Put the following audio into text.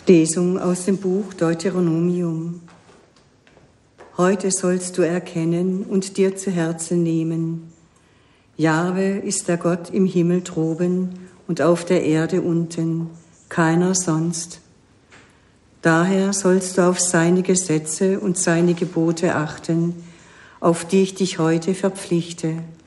Lesung aus dem Buch Deuteronomium. Heute sollst du erkennen und dir zu Herzen nehmen: Jahwe ist der Gott im Himmel droben und auf der Erde unten, keiner sonst. Daher sollst du auf seine Gesetze und seine Gebote achten, auf die ich dich heute verpflichte,